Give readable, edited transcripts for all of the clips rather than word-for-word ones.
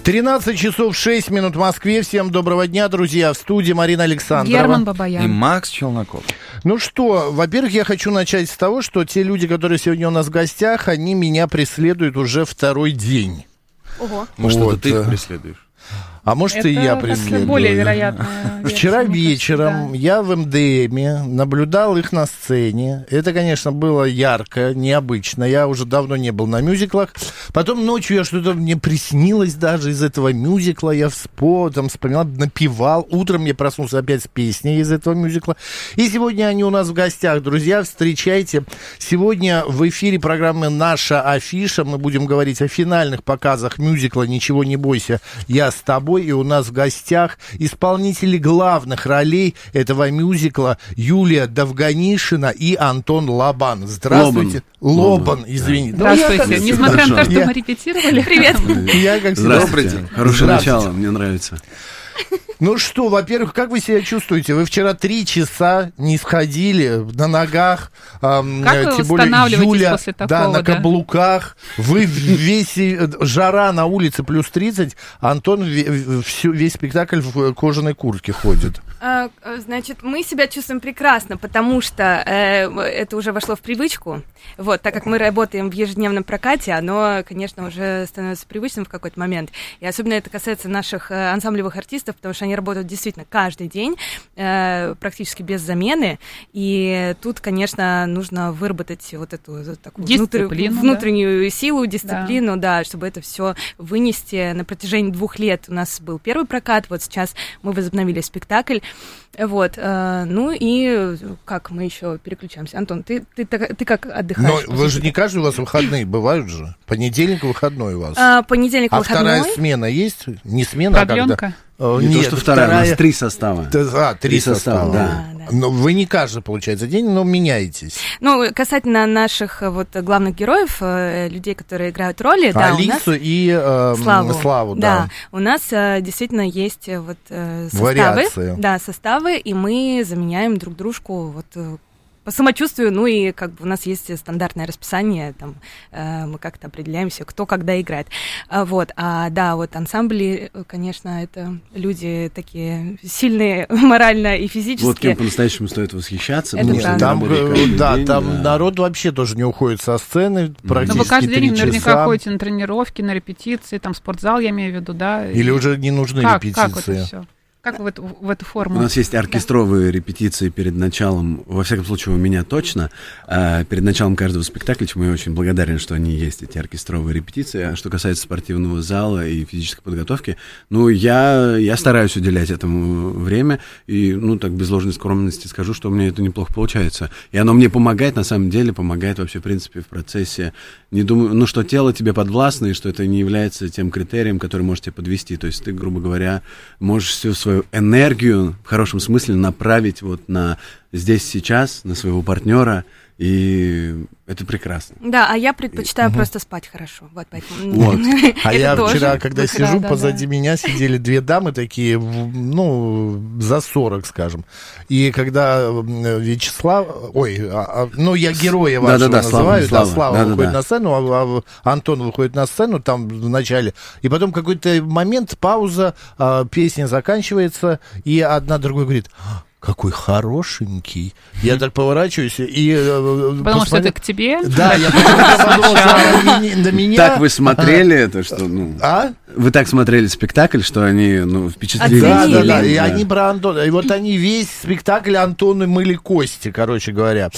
13 часов 6 минут в Москве. Всем доброго дня, друзья. В студии Марина Александрова. Герман Бабаян. И Макс Челноков. Ну что, во-первых, я хочу начать с того, что те люди, которые сегодня у нас в гостях, они меня преследуют уже второй день. Ого. Может, Вот. это ты их преследуешь? А может, Это и я как-то преследую. более вероятная версия, Вчера мне вечером кажется, я в МДМе наблюдал их на сцене. Это, конечно, было ярко, необычно. Я уже давно не был на мюзиклах. Потом ночью я что-то мне приснилось даже из этого мюзикла. Я вспоминал, напевал. Утром я проснулся опять с песней из этого мюзикла. И сегодня они у нас в гостях. Друзья, встречайте. Сегодня в эфире программы «Наша афиша». Мы будем говорить о финальных показах мюзикла «Ничего не бойся, я с тобой». И у нас в гостях исполнители главных ролей этого мюзикла Юлия Довганишина и Антон Лобан. Здравствуйте. Лобан, извините. Здравствуйте. Несмотря на то, что мы репетировали. Привет. Я как всегда. Здравствуйте. Хорошее начало, мне нравится. Ну что, во-первых, как вы себя чувствуете? Вы вчера 3 часа не сходили на ногах. Как вы тем более восстанавливаетесь Юля, после такого, на каблуках. Вы жара на улице плюс 30. Антон весь спектакль в кожаной куртке ходит. Значит, мы себя чувствуем прекрасно, потому что это уже вошло в привычку. Вот, так как мы работаем в ежедневном прокате, оно, конечно, уже становится привычным в какой-то момент. И особенно это касается наших ансамблевых артистов, потому что они работают действительно каждый день, практически без замены. И тут, конечно, нужно выработать вот эту такую внутреннюю силу, дисциплину, да, чтобы это все вынести. На протяжении 2 лет у нас был первый прокат, вот сейчас мы возобновили спектакль. Вот, ну и как мы еще переключаемся? Антон, ты как отдыхаешь? Но вы же не каждый, у вас выходные бывают же. Понедельник выходной у вас. Понедельник выходной. Вторая смена есть? Не смена, Продленка? а когда? Не Нет, то, что вторая, у нас 3 состава. 3 состава, да. Но вы не каждый, получается, день, но меняетесь. Ну, касательно наших вот главных героев, людей, которые играют роли, да, Алису у нас... и Славу, да. У нас действительно есть вот составы, и мы заменяем друг дружку вот по самочувствию, ну и как бы у нас есть стандартное расписание, там мы как-то определяемся, кто когда играет. Вот, да, вот ансамбли, конечно, это люди такие сильные морально и физически. Вот кем по-настоящему стоит восхищаться. Это там народ вообще тоже не уходит со сцены, практически 3 часа. Но вы каждый день наверняка ходите на тренировки, на репетиции, там спортзал, я имею в виду, да? Или уже не нужны репетиции? Как это все? Как в эту форму? У нас есть оркестровые репетиции перед началом, во всяком случае, у меня точно, перед началом каждого спектакля, чему я очень благодарен, что они есть, эти оркестровые репетиции. А что касается спортивного зала и физической подготовки, ну, я стараюсь уделять этому время, и, ну, так, без ложной скромности скажу, что у меня это неплохо получается. И оно мне помогает, на самом деле, помогает вообще, в принципе, в процессе. Не думаю, ну, что тело тебе подвластно, и что это не является тем критерием, который может тебя подвести. То есть ты, грубо говоря, можешь всю свою энергию, в хорошем смысле, направить вот на здесь, сейчас, на своего партнера, и это прекрасно. Да, а я предпочитаю просто спать хорошо. Вот, поэтому... Вот. А я вчера, когда сижу, позади меня сидели 2 дамы такие, ну, за 40, скажем. И когда Вячеслав... ну, я героя вашего называю. Слава выходит на сцену, а Антон выходит на сцену там в начале. И потом какой-то момент, пауза, песня заканчивается, и одна другой говорит... Какой хорошенький. Я так поворачиваюсь и... Потому что это к тебе? Да, я подумал, что на меня... Так вы смотрели это, что... Ну, вы так смотрели спектакль, что они, ну, впечатлили. Да, и они про Антона. И вот они весь спектакль Антону мыли кости, короче говоря.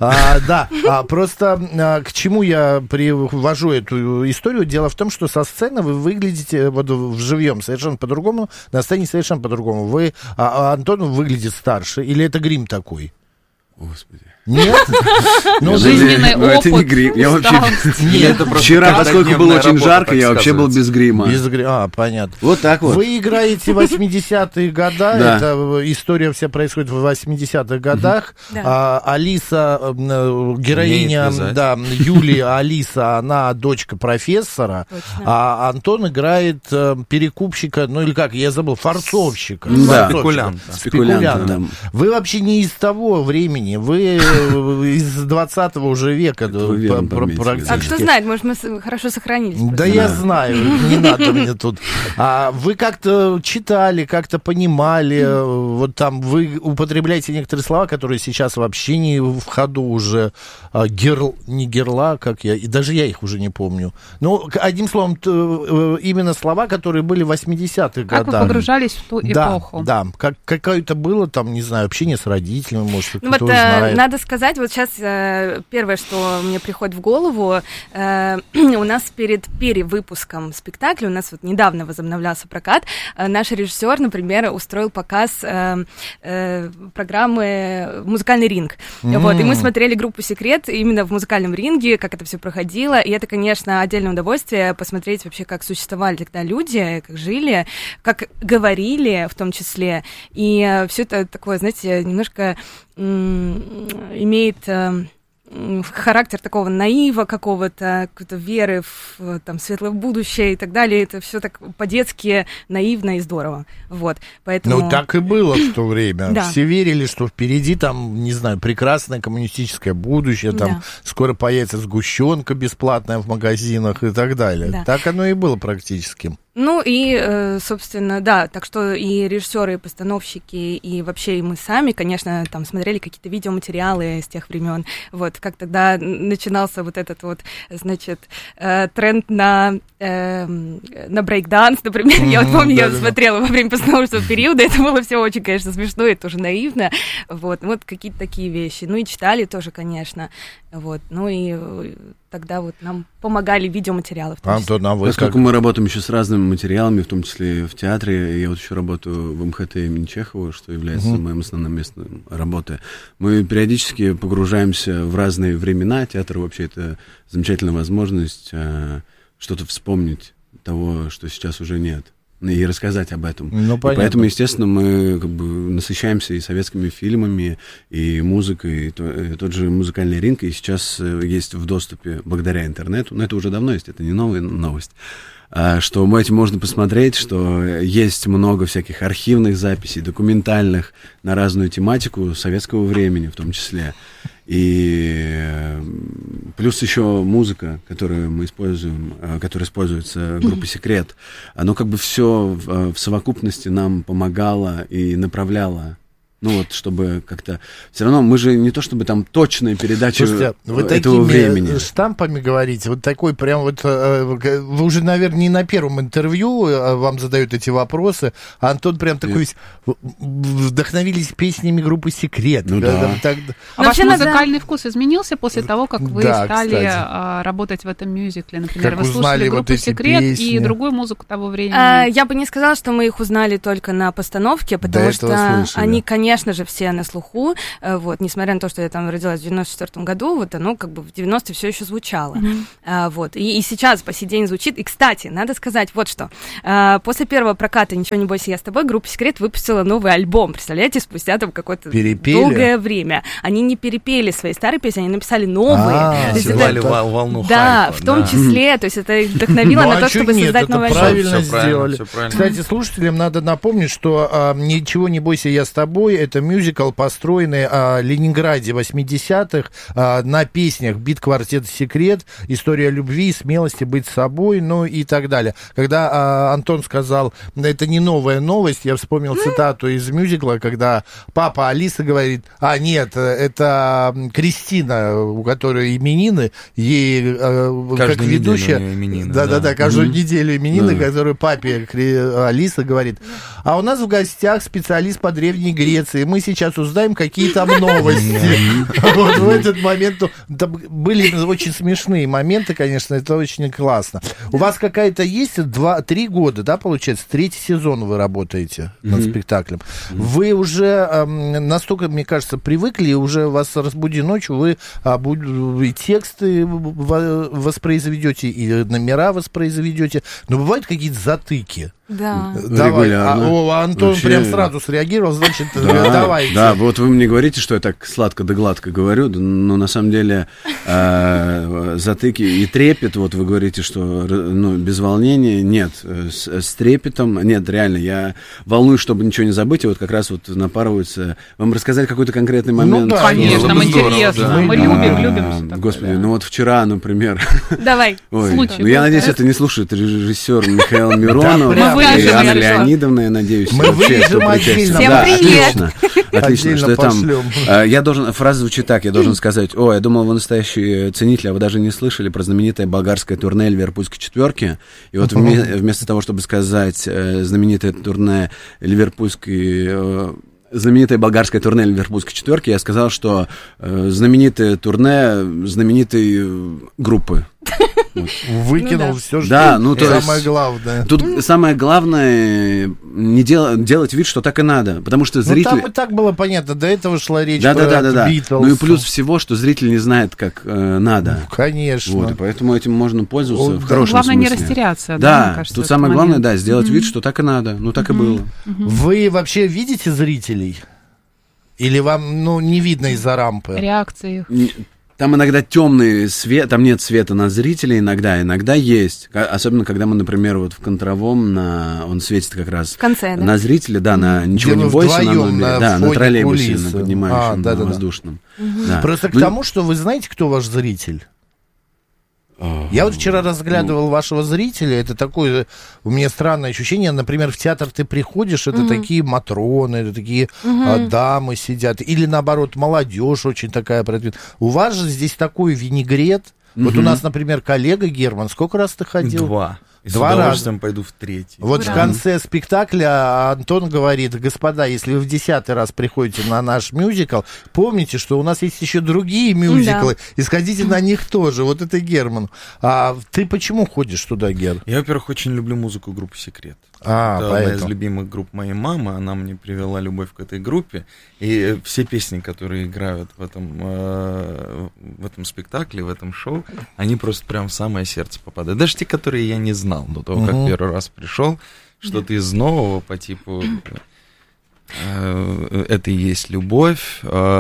Просто к чему я привожу эту историю? Дело в том, что со сцены вы выглядите вот вживьем совершенно по-другому, на сцене совершенно по-другому. Антон выглядит старше, или это грим такой? Господи. Нет? Ну, жизненный опыт. Это не грим. Я вообще... Вчера, поскольку было очень жарко, я вообще был без грима. Без грима, понятно. Вот так вот. Вы играете 80-е годы, это история вся происходит в 80-х годах. Алиса, героиня, Юлия Алиса, она дочка профессора, а Антон играет перекупщика, ну или как, я забыл, форцовщика. Спекулянта. Вы вообще не из того времени, вы из 20-го уже века практически. А кто знает, может, мы хорошо сохранились. Да, я знаю, не надо мне тут. А вы как-то читали, как-то понимали, вот там вы употребляете некоторые слова, которые сейчас вообще не в ходу уже. Не герла, как я, и даже я их уже не помню. Ну, одним словом, именно слова, которые были в 80-х годах. Как вы погружались в ту эпоху? Да, какое-то было там, не знаю, общение с родителями, может, кто вот, знает. Надо сказать, вот сейчас первое, что мне приходит в голову, у нас перед перевыпуском спектакля, у нас вот недавно возобновлялся прокат, наш режиссер, например, устроил показ программы «Музыкальный ринг». Вот, и мы смотрели группу «Секрет» именно в музыкальном ринге, как это все проходило, и это, конечно, отдельное удовольствие посмотреть вообще, как существовали тогда люди, как жили, как говорили в том числе, и все это такое, знаете, немножко имеет характер такого наива какого-то, какой-то веры в там, светлое будущее и так далее. Это все так по-детски наивно и здорово. Вот, поэтому... Ну, так и было в то время. Да. Все верили, что впереди там, не знаю, прекрасное коммунистическое будущее, там скоро появится сгущенка бесплатная в магазинах и так далее. Да. Так оно и было практически. Ну и, собственно, да, так что и режиссеры, и постановщики, и вообще и мы сами, конечно, там смотрели какие-то видеоматериалы с тех времен. Вот, как тогда начинался вот этот вот, значит, тренд на брейк-данс, например. Я вот помню, я смотрела во время постановочного периода, это было все очень, конечно, смешно и тоже наивно. Вот какие-то такие вещи. Ну и читали тоже, конечно. Вот, ну и тогда вот нам помогали видеоматериалы. Антон, а вы поскольку мы работаем еще с разными материалами, в том числе в театре, я вот еще работаю в МХТ имени Чехова, что является моим основным местом работы. Мы периодически погружаемся в разные времена. Театр вообще это замечательная возможность что-то вспомнить того, что сейчас уже нет. И рассказать об этом. Ну, и поэтому, естественно, мы как бы насыщаемся и советскими фильмами, и музыкой, и тот же музыкальный ринг, и сейчас есть в доступе благодаря интернету, но это уже давно есть, это не новая новость, что этим можно посмотреть, что есть много всяких архивных записей, документальных на разную тематику советского времени в том числе. И плюс еще музыка, которую мы используем, которая используется группой «Секрет», оно как бы все в совокупности нам помогало и направляло. Ну вот, чтобы как-то... Все равно мы же не то чтобы там точные передачи этого времени. Вы штампами говорите, вот такой прям вот... Вы уже, наверное, не на первом интервью вам задают эти вопросы, а Антон прям такой весь... Вдохновились песнями группы «Секрет». Ну да. А ваш музыкальный вкус изменился после того, как вы стали работать в этом мюзикле? Например, как вы слушали группу «Секрет» песни. И другую музыку того времени? Я бы не сказала, что мы их узнали только на постановке, потому что они, конечно же, все на слуху, вот, несмотря на то, что я там родилась в 94-м году, вот оно как бы в 90-е все еще звучало. Вот, и сейчас по сей день звучит. И, кстати, надо сказать вот что. После первого проката «Ничего не бойся, я с тобой» группа «Секрет» выпустила новый альбом, представляете, спустя там какое-то долгое время. Они не перепели свои старые песни, они написали новые. Сыграли волну хайпа. Да, в том числе, то есть это их вдохновило на то, чтобы создать новый альбом. Правильно сделали. Кстати, слушателям надо напомнить, что «Ничего не бойся, я с тобой» — это мюзикл, построенный в Ленинграде 80-х на песнях бит-квартета «Секрет», история любви, смелости быть собой, ну и так далее. Когда Антон сказал, это не новая новость, я вспомнил цитату из мюзикла, когда папа Алисы говорит, нет, это Кристина, у которой именины, ей как ведущая... Да, каждую неделю именины, которую папе Алиса говорит. А у нас в гостях специалист по Древней Греции. Мы сейчас узнаем, какие там новости. Вот в этот момент были очень смешные моменты, конечно, это очень классно. У вас какая-то есть 2-3 года, да, получается? 3-й сезон вы работаете над спектаклем. Вы уже настолько, мне кажется, привыкли, уже вас разбуди ночью, вы и тексты воспроизведете, и номера воспроизведете. Но бывают какие-то затыки. Да. Давай. Регулярно. Антон Вообще... прям сразу среагировал, значит, давайте. Да, вот вы мне говорите, что я так сладко да гладко говорю, но на самом деле затыки и трепет, вот вы говорите, что без волнения, нет, с трепетом, нет, реально, я волнуюсь, чтобы ничего не забыть, и вот как раз вот напарываются. Вам рассказать какой-то конкретный момент? Ну, да, конечно, нам интересно, да. Мы любим Господи, ну вот вчера, например... Давай. Случай. Ну я надеюсь, это не слушает режиссер Михаил Миронов и Анна Леонидовна, я надеюсь. Мы вырежем отдельно. Всем привет. Отлично, что я там... Я должен... Фраза звучит так, я должен сказать: я думал, вы настоящий ценитель, а вы даже не слышали про знаменитое болгарское турне Ливерпульской четверки. И вот вместо того, чтобы сказать знаменитое турне знаменитое болгарское турне Ливерпульской четверки, я сказал, что знаменитое турне знаменитой группы. Выкинул все, что самое главное. Тут самое главное не делать вид, что так и надо, потому что зритель... Ну, там и так было понятно, до этого шла речь про Битлз. Ну и плюс всего, что зритель не знает, как надо. Ну, конечно. Вот, и поэтому этим можно пользоваться в хорошем главное смысле. Не растеряться. Да, мне кажется, тут самое момент. главное, сделать вид, что так и надо. Ну, так и было. Вы вообще видите зрителей? Или вам, не видно из-за рампы? Реакции. Там иногда темный свет, там нет света на зрителей иногда есть. Особенно, когда мы, например, вот в Контровом, он светит как раз в конце, да? На зрителя, да, на «Ничего не бойся», на троллейбусе, на поднимающем, на воздушном. Да. Просто к тому, что вы знаете, кто ваш зритель? Я вот вчера разглядывал вашего зрителя, это такое у меня странное ощущение, например, в театр ты приходишь, это такие матроны, это такие дамы сидят, или наоборот, молодежь очень такая продвинутая. У вас же здесь такой винегрет. Вот у нас, например, коллега Герман, сколько раз ты ходил? 2. И Два с удовольствием раза. пойду в 3. Вот в конце спектакля Антон говорит: господа, если вы в 10-й раз приходите на наш мюзикл, помните, что у нас есть еще другие мюзиклы, и сходите на них тоже. Вот это Герман. А ты почему ходишь туда, Гер? Я, во-первых, очень люблю музыку группы «Секрет». Это одна из любимых групп моей мамы, она мне привела любовь к этой группе, и все песни, которые играют в этом спектакле, в этом шоу, они просто прям в самое сердце попадают. Даже те, которые я не знал до того, как первый раз пришел, что-то из нового по типу «Это и есть любовь»,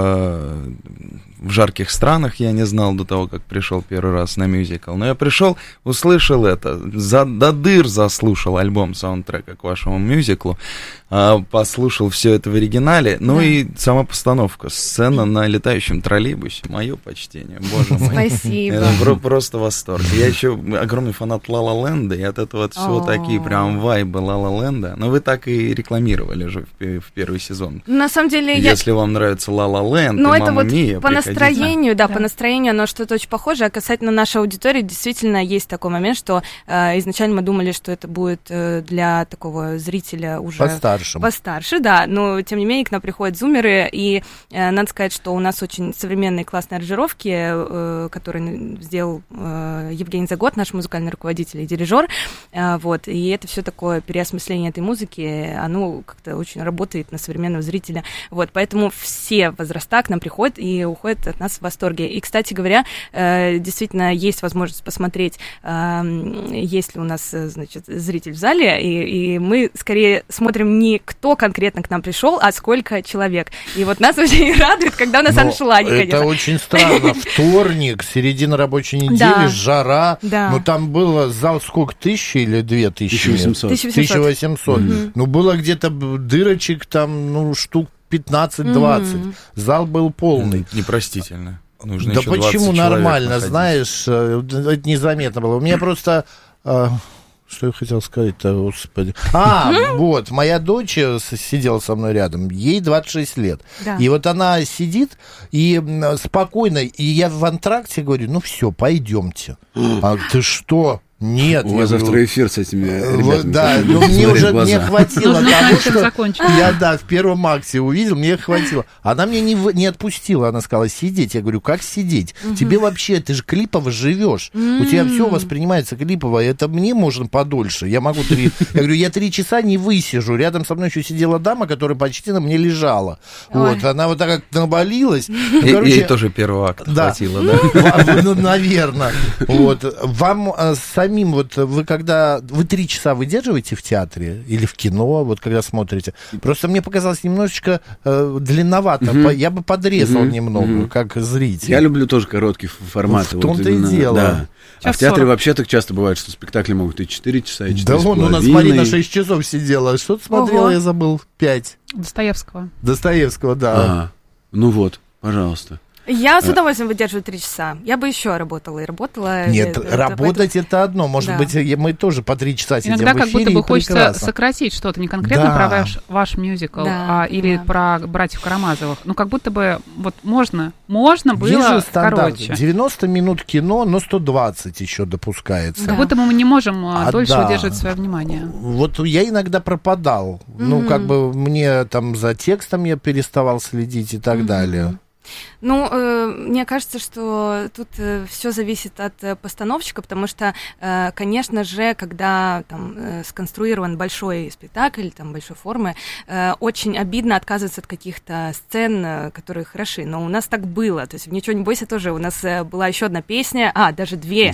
в жарких странах я не знал до того, как пришел первый раз на мюзикл. Но я пришел, услышал это, до дыр заслушал альбом-саундтрека к вашему мюзиклу, послушал все это в оригинале, и сама постановка, сцена на летающем троллейбусе, мое почтение, боже мой. Спасибо. Это просто восторг. Я еще огромный фанат «Ла Ла Ленда», и от этого всего такие прям вайбы «Ла Ла Ленда». Но вы так и рекламировали же в первый сезон. На самом деле, если вам нравится «Ла Ла Ленд» и «Мамма Мия», по настроению, по настроению оно что-то очень похоже, а касательно нашей аудитории действительно есть такой момент, что изначально мы думали, что это будет для такого зрителя уже постарше, да, но тем не менее к нам приходят зумеры, и надо сказать, что у нас очень современные классные аранжировки, которые сделал Евгений Загот, наш музыкальный руководитель и дирижер, вот, и это все такое переосмысление этой музыки, оно как-то очень работает на современного зрителя, вот, поэтому все возраста к нам приходят и уходят от нас в восторге. И, кстати говоря, действительно есть возможность посмотреть, есть ли у нас, значит, зритель в зале, и мы скорее смотрим не кто конкретно к нам пришел, а сколько человек. И вот нас очень радует, когда у нас аншлаги, конечно. Это очень странно. Вторник, середина рабочей недели, жара. Но там было зал сколько? 1000 или 2000? 1800. Ну, было где-то дырочек там, штук 15-20. Зал был полный. Непростительно. Нужно да еще почему нормально, находить. Знаешь, это незаметно было. У меня просто... Что я хотел сказать-то, господи. Вот, моя дочь сидела со мной рядом, ей 26 лет. Да. И вот она сидит и спокойно, и я в антракте говорю: все, пойдемте. А ты что? Нет. У вас завтра эфир с этими ребятами. Да, но мне уже не хватило того, что я, в первом акте увидел, мне хватило. Она мне не отпустила, она сказала: сидеть. Я говорю: как сидеть? Тебе вообще, ты же клипово живешь. У тебя все воспринимается клипово, это мне можно подольше. Я могу 3... Я говорю: я 3 часа не высижу. Рядом со мной еще сидела дама, которая почти на мне лежала. Вот, она вот так как навалилась. Ей тоже первого акта хватило, да? Наверное. Вот, вам помимо, вот вы 3 часа выдерживаете в театре или в кино, вот когда смотрите, просто мне показалось немножечко длинновато, я бы подрезал немного, как зритель. Я люблю тоже короткие форматы. В том-то и дело. Да. А в театре вообще так часто бывает, что спектакли могут и 4 часа, и 4,5. Да вон, у нас Марина 6 часов сидела. Что ты смотрела, я забыл, 5. Достоевского, да. Ага. Ну вот, пожалуйста. Я с удовольствием выдерживаю 3 часа. Я бы еще работала и работала. Нет, работать это одно. Может быть, мы тоже по 3 часа сидим в эфире. Иногда как будто бы хочется сократить что-то, не конкретно про ваш мюзикл, или про «Братьев Карамазовых». Ну, как будто бы вот можно было короче. 90 минут кино, но 120 еще допускается. Как будто бы мы не можем дольше удерживать свое внимание. Вот я иногда пропадал. Ну, как бы мне там за текстом я переставал следить и так далее. Ну, мне кажется, что тут все зависит от постановщика, потому что, конечно же, когда там сконструирован большой спектакль, там, большой формы, очень обидно отказываться от каких-то сцен, которые хороши. Но у нас так было. То есть в «Ничего не бойся» тоже у нас была еще одна песня, даже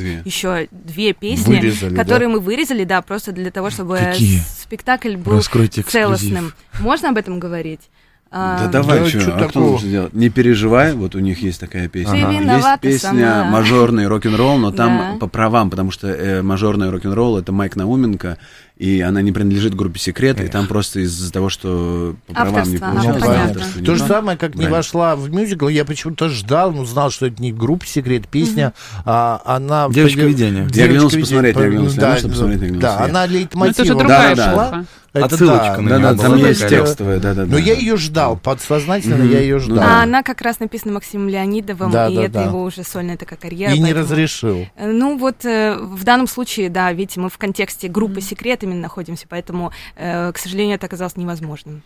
еще две песни, вырезали, которые мы вырезали, просто для того, чтобы спектакль был целостным. Можно об этом говорить? Да давай, что кто лучше сделать? «Не переживай», вот у них есть такая песня. Есть песня «Мажорный рок-н-ролл», но там по правам, потому что «Мажорный рок-н-ролл» — это Майк Науменко, и она не принадлежит группе «Секрет», и там просто из-за того, что по правам не получилось. То же самое, как не вошла в мюзикл, я почему-то ждал, знал, что это не группа «Секрет», песня, она... «Девочка видения». Я оглянулся посмотреть, посмотреть. Да, она лейтмотивом. Это же другая шла. Отсылочка на нее. Там есть текстовая, Но я ее ждал, подсознательно я ее ждал. Она как раз написана Максимом Леонидовым, и это его уже сольная такая карьера. И не разрешил. Ну вот в данном случае, видите, мы в контексте группы «Секрет» именно находимся, поэтому, к сожалению, это оказалось невозможным.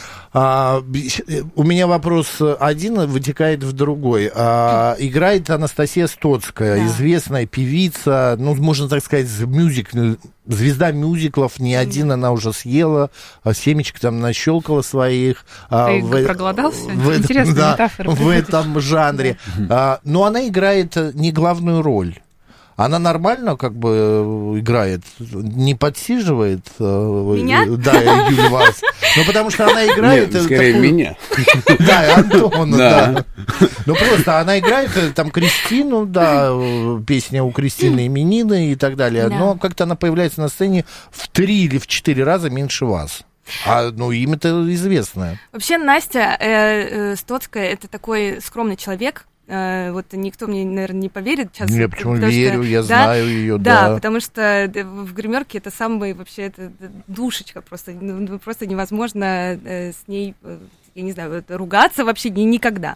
У меня вопрос один вытекает в другой. Играет Анастасия Стоцкая, известная певица, можно так сказать, звезда мюзиклов, не один она уже съела, семечек там нащелкала своих. Ты проголодался? Интересная метафора. В этом жанре. Но она играет не главную роль. Она нормально играет, не подсиживает меня? Юль вас. Потому что она играет... Нет, скорее меня. Да, Антона, да. Просто она играет там Кристину, песня у Кристины именины и так далее. Но как-то она появляется на сцене в 3 или в 4 раза меньше вас. Имя-то известное. Вообще Настя Стоцкая — это такой скромный человек. Никто мне, наверное, не поверит сейчас. Я почему верю, я знаю ее, да. Потому что в гримерке это самая вообще это душечка просто. Просто невозможно с ней, я не знаю, ругаться вообще никогда.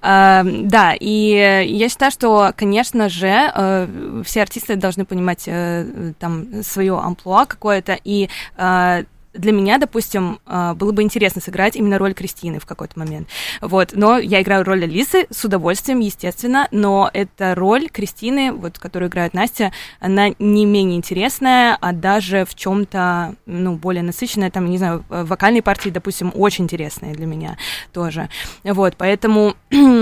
И я считаю, что, конечно же, все артисты должны понимать там свое амплуа какое-то, и для меня, допустим, было бы интересно сыграть именно роль Кристины в какой-то момент. Но я играю роль Алисы с удовольствием, естественно, но эта роль Кристины, которую играет Настя, она не менее интересная, а даже в чем-то, более насыщенная, там, не знаю, вокальные партии, допустим, очень интересные для меня тоже. Поэтому,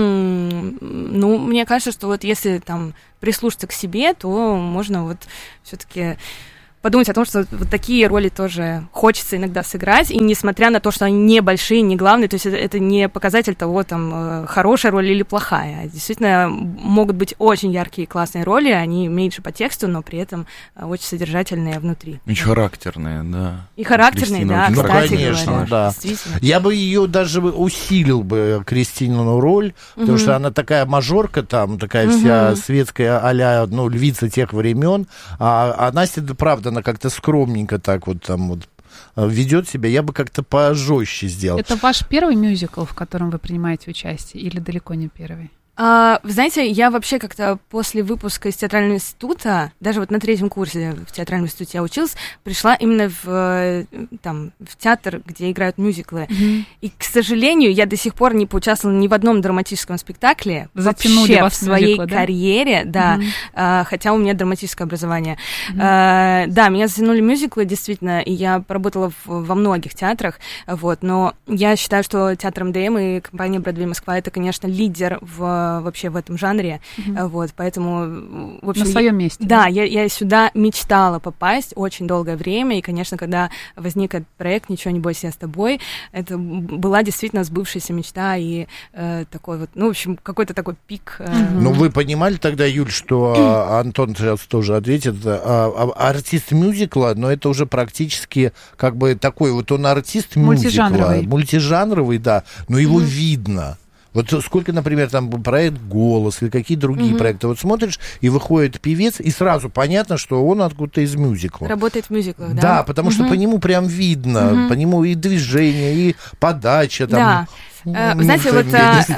мне кажется, что если там прислушаться к себе, то можно все-таки подумать о том, что такие роли тоже хочется иногда сыграть, и несмотря на то, что они небольшие, не главные, то есть это не показатель того, там, хорошая роль или плохая. Действительно, могут быть очень яркие, классные роли, они меньше по тексту, но при этом очень содержательные внутри. Очень характерные, да. И характерные, да, кстати конечно, говоря. Да. Я бы ее даже усилил бы, Кристину роль, потому что она такая мажорка там, такая вся светская а-ля, львица тех времен, а Настя, правда, она как-то скромненько так ведет себя, я бы как-то пожестче сделал. Это ваш первый мюзикл, в котором вы принимаете участие, или далеко не первый? Вы знаете, я вообще как-то после выпуска из театрального института, даже на 3-м курсе в театральном институте я училась, пришла именно в театр, где играют мюзиклы. И, к сожалению, я до сих пор не поучаствовала ни в одном драматическом спектакле вообще в своей карьере, хотя у меня драматическое образование. Меня затянули мюзиклы, действительно, и я поработала во многих театрах, но я считаю, что театр МДМ и компания «Бродвей Москва» — это, конечно, лидер в вообще в этом жанре, вот, поэтому, в общем... На своем месте. Да, я сюда мечтала попасть очень долгое время, и, конечно, когда возник этот проект «Ничего не бойся, я с тобой», это была действительно сбывшаяся мечта и такой вот, ну, в общем, какой-то такой пик. Ну, вы понимали тогда, Юль, что Антон сейчас тоже ответит, артист мюзикла, но это уже практически как бы такой, вот он артист мюзикла. Мультижанровый, да, но его видно. Вот сколько, например, там проект «Голос» или какие другие проекты. Вот смотришь, и выходит певец, и сразу понятно, что он откуда-то из мюзикла. Работает в мюзиклах, да? Да, потому что по нему прям видно, по нему и движение, и подача там. Да. Знаете, вот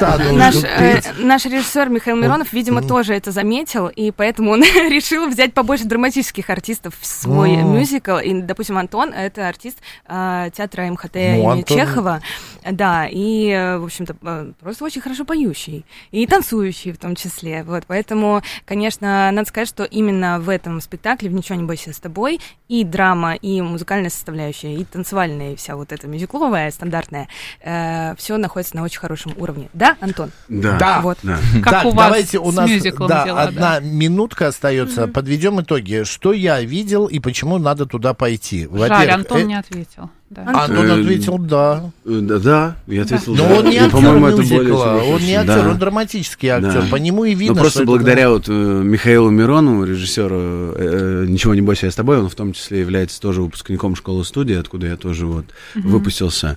наш режиссер Михаил Миронов, видимо, тоже это заметил, и поэтому он решил взять побольше драматических артистов в свой мюзикл. И, допустим, Антон — это артист театра МХТ имени Чехова. Да, и, в общем-то, просто очень хорошо поющий. И танцующий в том числе. Вот, поэтому, конечно, надо сказать, что именно в этом спектакле «В ничего не бойся, с тобой» и драма, и музыкальная составляющая, и танцевальная, и вся вот эта мюзикловая, стандартная, все находится на очень хорошем уровне. Да, Антон? Да. Вот. Да. Как у вас давайте, у нас дела, одна минутка остается. Подведем итоги. Что я видел и почему надо туда пойти? Жаль, Антон не ответил. Да. Антон ответил «да». Да, я ответил «да». Но он не актер мюзикла, он не актер, он драматический актер. По нему и видно, но просто благодаря вот Михаилу Миронову, режиссеру «Ничего не бойся, я с тобой», он в том числе является тоже выпускником школы-студии, откуда я тоже вот выпустился.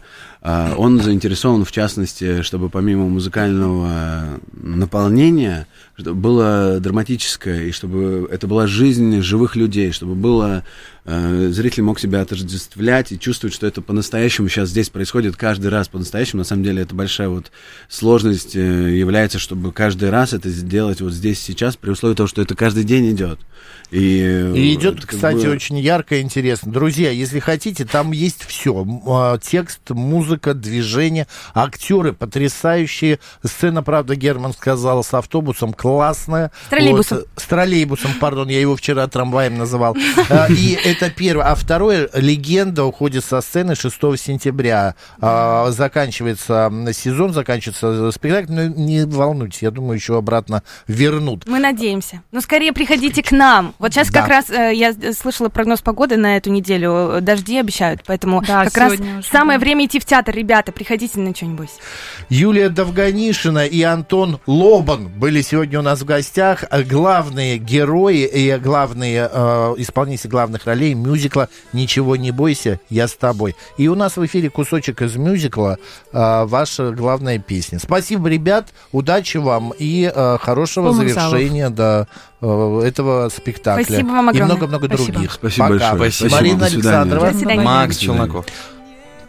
Он заинтересован, в частности, чтобы помимо музыкального наполнения было драматическое, и чтобы это была жизнь живых людей, чтобы было зритель мог себя отождествлять и чувствовать, что это по-настоящему сейчас здесь происходит каждый раз по-настоящему. На самом деле это большая вот сложность является, чтобы каждый раз это сделать вот здесь сейчас, при условии того, что это каждый день идет. И идет, кстати, очень ярко и интересно. Друзья, если хотите, там есть все. Текст, музыка, движение, актеры потрясающие. Сцена, правда, Герман сказал, с автобусом классная. С троллейбусом. Вот, с троллейбусом, пардон, я его вчера трамваем называл. И это первое. А второе, легенда уходит со сцены 6 сентября. Заканчивается сезон, заканчивается спектакль. Но не волнуйтесь, я думаю, еще обратно вернут. Мы надеемся. Но скорее приходите к нам. Вот сейчас как раз я слышала прогноз погоды на эту неделю. Дожди обещают, поэтому как раз самое время идти в театр. Ребята, приходите на «Ничего не бойся». Юлия Довганишина и Антон Лобан были сегодня у нас в гостях. Главные герои и главные исполнители главных ролей мюзикла «Ничего не бойся, я с тобой». И у нас в эфире кусочек из мюзикла, ваша главная песня. Спасибо, ребят, удачи вам и хорошего завершения этого спектакля. Спасибо вам огромное. И много-много других. Спасибо большое. Марина Александрова. Макс Челноков.